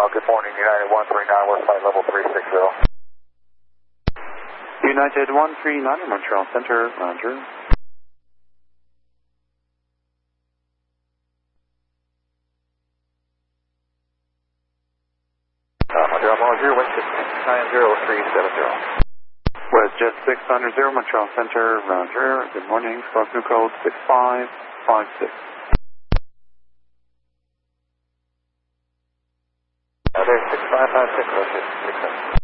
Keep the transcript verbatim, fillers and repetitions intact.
good morning, United one three nine, west flight level three six zero. United one three nine, Montreal Center, Roger. Uh, Montreal Montreal, West six nine zero three seven zero. WestJet six nine zero, Montreal Center, Roger. Good morning, Squawk code six five five six. Uh, there's six five five six, oh six six seven.